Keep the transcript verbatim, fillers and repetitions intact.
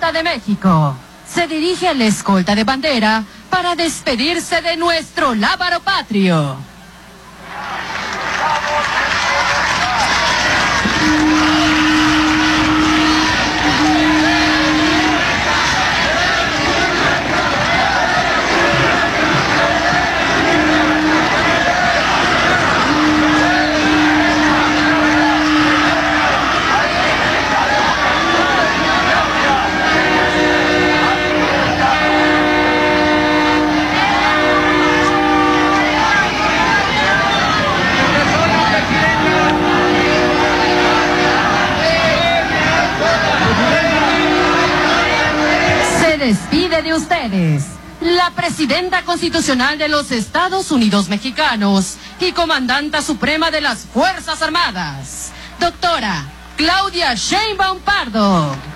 presidenta de México se dirige a la escolta de bandera para despedirse de nuestro lábaro patrio. Despide de ustedes la presidenta constitucional de los Estados Unidos mexicanos y comandanta suprema de las Fuerzas Armadas, doctora Claudia Sheinbaum Pardo.